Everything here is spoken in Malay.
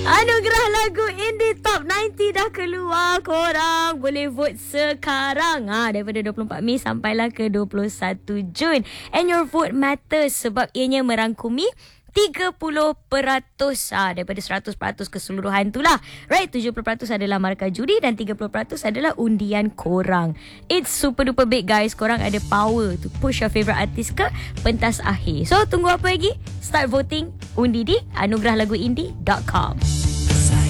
Anugerah lagu Indie Top 90 dah keluar. Korang boleh vote sekarang daripada 24 Mei sampailah ke 21 Jun. And your vote matters sebab ianya merangkumi 30% daripada 100% keseluruhan tu lah. Right, 70% adalah markah juri dan 30% adalah undian korang. It's super duper big guys. Korang ada power to push your favourite artist ke pentas akhir. So tunggu apa lagi? Start voting, undi di anugerahLaguIndie.com.